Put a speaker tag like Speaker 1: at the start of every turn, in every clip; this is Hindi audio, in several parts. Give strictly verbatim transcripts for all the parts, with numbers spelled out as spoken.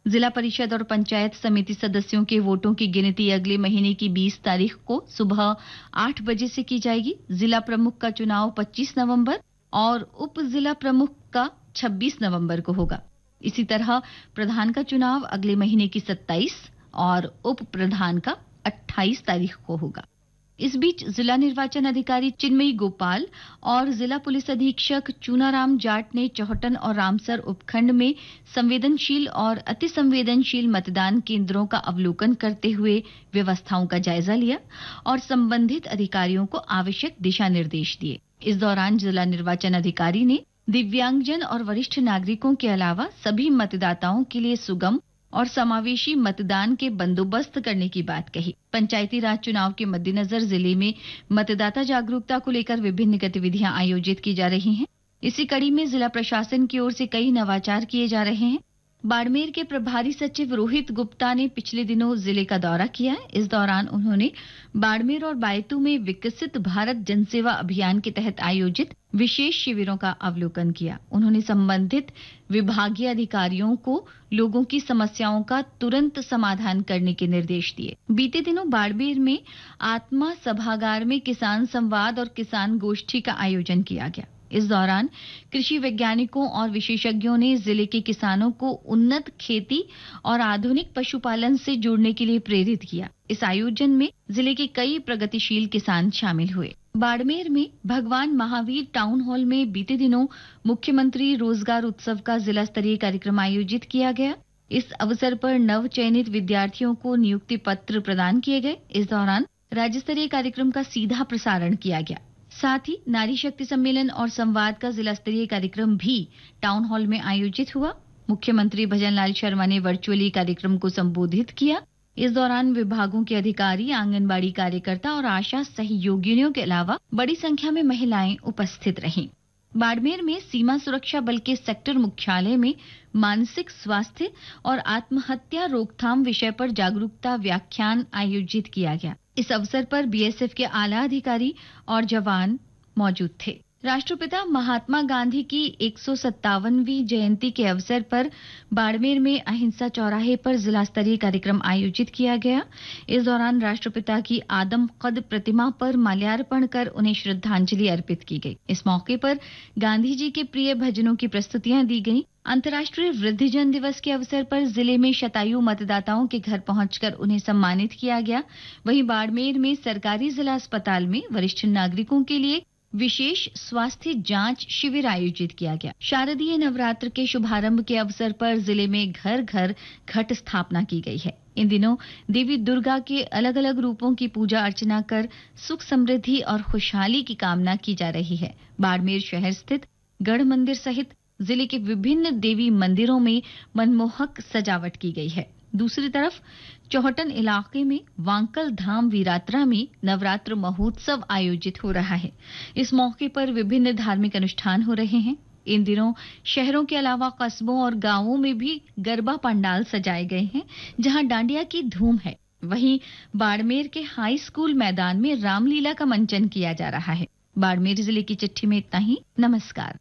Speaker 1: जिला परिषद और पंचायत समिति सदस्यों के वोटों की गिनती अगले महीने की बीस तारीख को सुबह आठ बजे से की जाएगी। जिला प्रमुख का चुनाव पच्चीस नवंबर और उप जिला प्रमुख का छब्बीस नवंबर को होगा। इसी तरह प्रधान का चुनाव अगले महीने की सत्ताईस और उप प्रधान का अट्ठाईस तारीख को होगा। इस बीच जिला निर्वाचन अधिकारी चिन्मयी गोपाल और जिला पुलिस अधीक्षक चूनाराम जाट ने चौहटन और रामसर उपखंड में संवेदनशील और अति संवेदनशील मतदान केंद्रों का अवलोकन करते हुए व्यवस्थाओं का जायजा लिया और संबंधित अधिकारियों को आवश्यक दिशा निर्देश दिए। इस दौरान जिला निर्वाचन अधिकारी ने दिव्यांगजन और वरिष्ठ नागरिकों के अलावा सभी मतदाताओं के लिए सुगम और समावेशी मतदान के बंदोबस्त करने की बात कही। पंचायती राज चुनाव के मद्देनजर जिले में मतदाता जागरूकता को लेकर विभिन्न गतिविधियां आयोजित की जा रही हैं। इसी कड़ी में जिला प्रशासन की ओर से कई नवाचार किए जा रहे हैं। बाड़मेर के प्रभारी सचिव रोहित गुप्ता ने पिछले दिनों जिले का दौरा किया। इस दौरान उन्होंने बाड़मेर और बायतू में विकसित भारत जनसेवा अभियान के तहत आयोजित विशेष शिविरों का अवलोकन किया। उन्होंने संबंधित विभागीय अधिकारियों को लोगों की समस्याओं का तुरंत समाधान करने के निर्देश दिए। बीते दिनों बाड़मेर में आत्मा सभागार में किसान संवाद और किसान गोष्ठी का आयोजन किया गया। इस दौरान कृषि वैज्ञानिकों और विशेषज्ञों ने जिले के किसानों को उन्नत खेती और आधुनिक पशुपालन से जुड़ने के लिए प्रेरित किया। इस आयोजन में जिले के कई प्रगतिशील किसान शामिल हुए। बाड़मेर में भगवान महावीर टाउन हॉल में बीते दिनों मुख्यमंत्री रोजगार उत्सव का जिला स्तरीय कार्यक्रम आयोजित किया गया। इस अवसर पर नव चयनित विद्यार्थियों को नियुक्ति पत्र प्रदान किए गए। इस दौरान राज्य स्तरीय कार्यक्रम का सीधा प्रसारण किया गया। साथ ही नारी शक्ति सम्मेलन और संवाद का जिला स्तरीय कार्यक्रम भी टाउन हॉल में आयोजित हुआ। मुख्यमंत्री भजनलाल शर्मा ने वर्चुअली कार्यक्रम को संबोधित किया। इस दौरान विभागों के अधिकारी, आंगनबाड़ी कार्यकर्ता और आशा सहयोगिनियों के अलावा बड़ी संख्या में महिलाएं उपस्थित रहीं। बाड़मेर में सीमा सुरक्षा बल के सेक्टर मुख्यालय में मानसिक स्वास्थ्य और आत्महत्या रोकथाम विषय पर जागरूकता व्याख्यान आयोजित किया गया। इस अवसर पर बीएसएफ के आला अधिकारी और जवान मौजूद थे। राष्ट्रपिता महात्मा गांधी की एक सौ सत्तावनवीं जयंती के अवसर पर बाड़मेर में अहिंसा चौराहे पर जिला स्तरीय कार्यक्रम आयोजित किया गया। इस दौरान राष्ट्रपिता की आदम कद प्रतिमा पर माल्यार्पण कर उन्हें श्रद्धांजलि अर्पित की गई। इस मौके पर गांधी जी के प्रिय भजनों की प्रस्तुतियां दी गईं। अंतर्राष्ट्रीय वृद्धजन दिवस के अवसर पर जिले में शतायु मतदाताओं के घर पहुंचकर उन्हें सम्मानित किया गया। वहीं बाड़मेर में सरकारी जिला अस्पताल में वरिष्ठ नागरिकों के लिए विशेष स्वास्थ्य जांच शिविर आयोजित किया गया। शारदीय नवरात्र के शुभारंभ के अवसर पर जिले में घर घर घट स्थापना की गई है। इन दिनों देवी दुर्गा के अलग अलग रूपों की पूजा अर्चना कर सुख समृद्धि और खुशहाली की कामना की जा रही है। बाड़मेर शहर स्थित गढ़ मंदिर सहित जिले के विभिन्न देवी मंदिरों में मनमोहक सजावट की गई है। दूसरी तरफ चौहटन इलाके में वांकल धाम वीरात्रा में नवरात्र महोत्सव आयोजित हो रहा है। इस मौके पर विभिन्न धार्मिक अनुष्ठान हो रहे हैं। इन दिनों शहरों के अलावा कस्बों और गांवों में भी गरबा पंडाल सजाए गए हैं, जहां डांडिया की धूम है। वहीं बाड़मेर के हाई स्कूल मैदान में रामलीला का मंचन किया जा रहा है। बाड़मेर जिले की चिट्ठी में इतना ही। नमस्कार।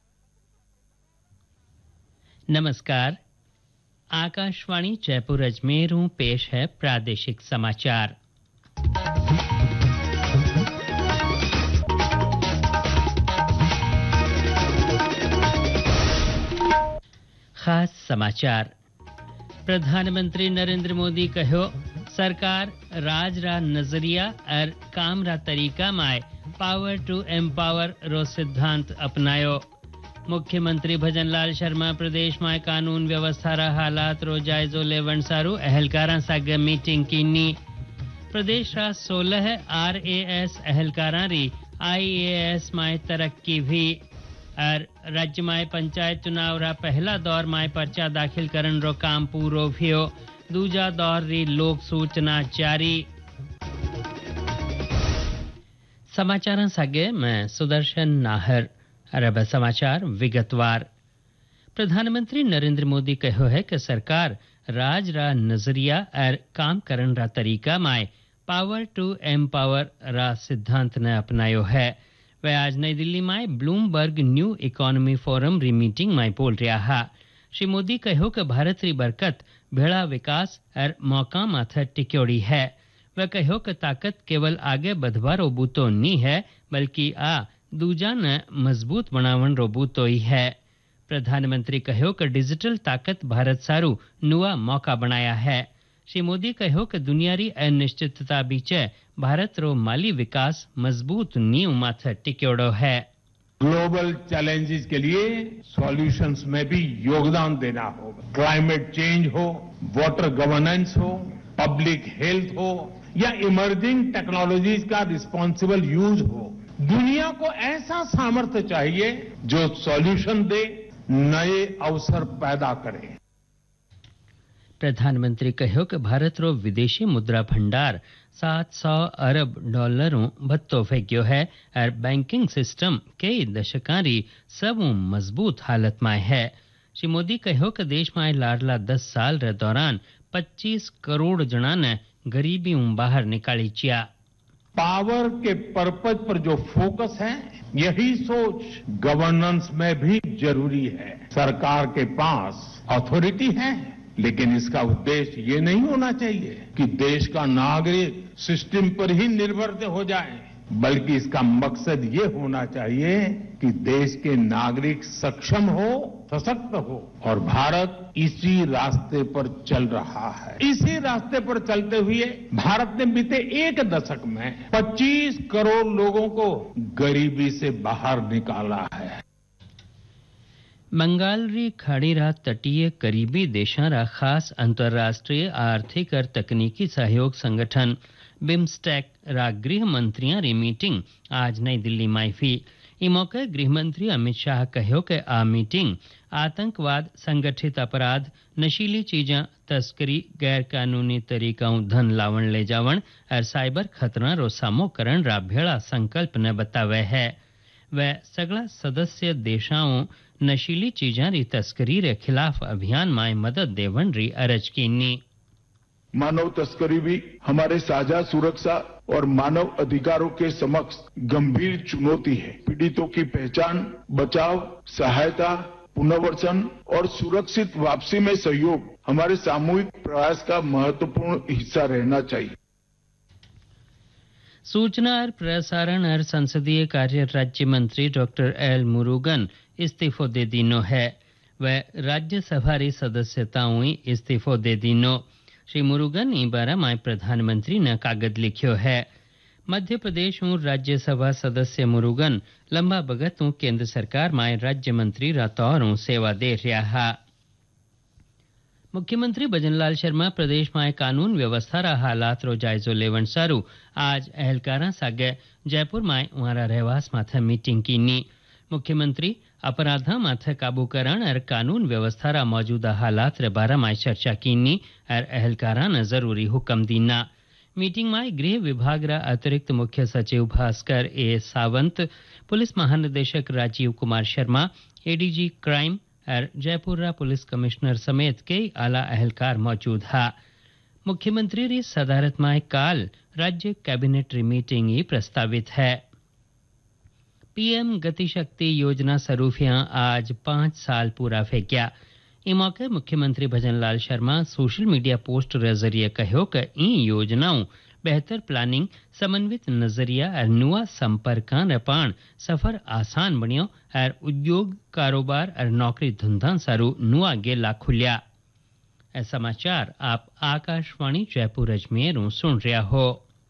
Speaker 2: नमस्कार। आकाशवाणी जयपुर अजमेर में पेश है प्रादेशिक समाचार। खास समाचार। प्रधानमंत्री नरेंद्र मोदी कहो, सरकार राज रा नजरिया और काम रा तरीका माय पावर टू एम्पावर रो सिद्धांत अपनायो। मुख्यमंत्री भजनलाल शर्मा प्रदेश में कानून व्यवस्था रा हालात रो जायजो लेवन सारू अहलकारा सागे मीटिंग कीनी। प्रदेश रा सोलह आर ए एस अहलकारा री आई ए एस में तरक्की भी। और राज्य में पंचायत चुनाव रा पहला दौर में पर्चा दाखिल करन रो काम पूरो भीओ। दूजा दौर री लोक सूचना जारी। समाचार सागे मैं सुदर्शन नाहर। अरब समाचार विगतवार। प्रधानमंत्री नरेंद्र मोदी कहो है कि सरकार राज रा नजरिया और काम करन रा तरीका में पावर टू एम्पावर रा सिद्धांत ने अपनायो है। वह आज नई दिल्ली में ब्लूमबर्ग न्यू इकोनॉमी फोरम री मीटिंग में बोल रहा है। श्री मोदी कहो कि भारत री बरकत भेड़ा विकास और मौका माथे टिक्योड़ी है। वह कहो कि ताकत केवल आगे बढ़वा रो बूतो नहीं है, बल्कि आ दूजा न मजबूत बनावन रो बूतो ही है। प्रधानमंत्री कहो कि डिजिटल ताकत भारत सारू नुआ मौका बनाया है। श्री मोदी कहो कि दुनियारी अनिश्चितता बीचे भारत रो माली विकास मजबूत नींव माथे टिक्योड़ो है।
Speaker 3: ग्लोबल चैलेंजेस के लिए सॉल्यूशंस में भी योगदान देना होगा। क्लाइमेट चेंज हो, वाटर गवर्नेंस हो, पब्लिक हेल्थ हो या इमर्जिंग टेक्नोलॉजीज का रिस्पॉन्सिबल यूज हो, दुनिया को ऐसा सामर्थ्य चाहिए जो सॉल्यूशन दे, नए अवसर पैदा करे।
Speaker 2: प्रधानमंत्री कहो कि भारत रो विदेशी मुद्रा भंडार सात सौ अरब डॉलरों भत्तो फेंक्यो है और बैंकिंग सिस्टम कई दशकारी सब मजबूत हालत में है। श्री मोदी कहो कि देश में लाडला दस साल रे दौरान पच्चीस करोड़ जना ने गरीबी बाहर निकाली चिया।
Speaker 3: पावर के पर्पज पर जो फोकस है, यही सोच गवर्नेंस में भी जरूरी है। सरकार के पास अथॉरिटी है, लेकिन इसका उद्देश्य ये नहीं होना चाहिए कि देश का नागरिक सिस्टम पर ही निर्भर हो जाए, बल्कि इसका मकसद ये होना चाहिए कि देश के नागरिक सक्षम हो, सशक्त हो। और भारत इसी रास्ते पर चल रहा है। इसी रास्ते पर चलते हुए भारत ने बीते एक दशक में पच्चीस करोड़ लोगों को गरीबी से बाहर निकाला है।
Speaker 2: बंगाल री खाड़ी रा तटीय करीबी देशां रा खास अंतर्राष्ट्रीय आर्थिक और तकनीकी सहयोग संगठन बिम्स्टेक रा गृह मंत्रियां री मीटिंग आज नई दिल्ली में हुई। इस मौके गृह मंत्री अमित शाह कहो कि आ मीटिंग आतंकवाद, संगठित अपराध, नशीली चीजा तस्करी, गैर कानूनी तरीकाओं धन लावण ले जावण और साइबर खतरा रो सामो करण रा भेड़ा संकल्प ने बतावे है। वह सगला सदस्य देशाओं नशीली चीजा री तस्करी रे खिलाफ अभियान में मदद देवन री अरज कीनी।
Speaker 4: मानव तस्करी भी हमारे साझा सुरक्षा और मानव अधिकारों के समक्ष गंभीर चुनौती है। पीड़ितों की पहचान, बचाव, सहायता, पुनर्वसन और सुरक्षित वापसी में सहयोग हमारे सामूहिक प्रयास का महत्वपूर्ण हिस्सा रहना चाहिए।
Speaker 2: सूचना और प्रसारण और संसदीय कार्य राज्य मंत्री डॉक्टर एल मुरुगन इस्तीफो दे दीनो है। वह राज्यसभा री सदस्यताओं इस्तीफो दे दीनो। श्री मुरुगन ई बारा में प्रधानमंत्री ने कागज लिखियो है। मध्य प्रदेश में राज्यसभा सदस्य मुरुगन लंबा बगत केंद्र सरकार में राज्य मंत्री रा तौर सेवा दे रहा। मुख्यमंत्री भजनलाल शर्मा प्रदेश में कानून व्यवस्था रा हालात रो जायजो लेवन सारू आज अहलकारा सागे जयपुर में वहां रहवास माथे मीटिंग कीनी। मुख्यमंत्री अपराधा माथे काबू करण और कानून व्यवस्था रा मौजूदा हालात रे बारे में चर्चा कीनी और अहलकारा ने जरूरी हुक्म दीना। मीटिंग में गृह विभाग रा अतिरिक्त मुख्य सचिव भास्कर ए सावंत, पुलिस महानिदेशक राजीव कुमार शर्मा, एडीजी क्राइम और जयपुर रा पुलिस कमिश्नर समेत कई आला अहलकार मौजूद हा। मुख्यमंत्री री सदारत में काल राज्य कैबिनेट री मीटिंग ही प्रस्तावित है। पीएम गति शक्ति योजना सरूफिया आज पांच साल पूरा फेंक्या। इस मौके मुख्यमंत्री Bhajanlal Sharma social media post रे जरिए कहो कि इन योजनाओं बेहतर प्लानिंग, समन्वित नजरिया और नुआ संपर्कां रे पाण सफर आसान बनियो और उद्योग, कारोबार और नौकरी धंधा सारू नुआ गेला खुल्या। ए समाचार आप आकाशवाणी जयपुर अजमेर सुन रहा हो।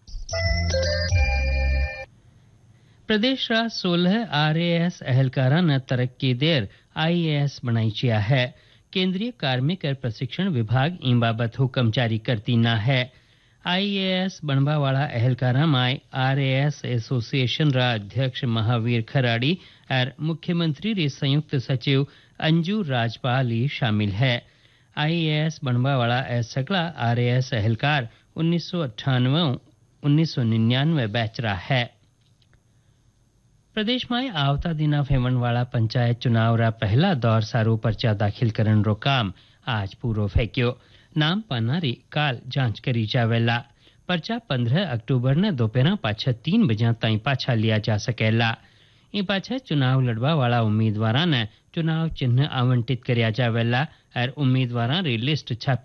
Speaker 2: प्रदेश रा सोलह आरएएस अहलकारा ने तरक्की देर आईएएस बनाई चिया है। केंद्रीय कार्मिक और प्रशिक्षण विभाग इन बाबत हुक्म जारी करती ना है। आईएएस बनवा वाला अहलकारा में आरएएस एसोसिएशन रा अध्यक्ष महावीर खराड़ी और मुख्यमंत्री री संयुक्त सचिव अंजू राजपाल शामिल है। आईएएस बनवा वाला ए सगला आरएएस अहलकार उन्नीस सौ अट्ठानवे उन्नीस सौ निन्यानवे बैच रहा है। प्रदेश में आवता दिना फेमन वाला पंचायत चुनाव रा पहला दौर सारू पर्चा दाखिल करन रो काम आज पूरो फेंक्यो। नाम पन्नारी काल जांच करी जावेला। पर्चा पंद्रह अक्टूबर ने दोपहर पाछा तीन बजे ताई पाछा लिया जा सकेला। એ પાછા ચુનાવ લડવાવાળા ઉમેદવારોને ચુનાવ ચિહ્ન આવંટિત કર્યા જાવેલા और उम्मीदवारों री लिस्ट छापी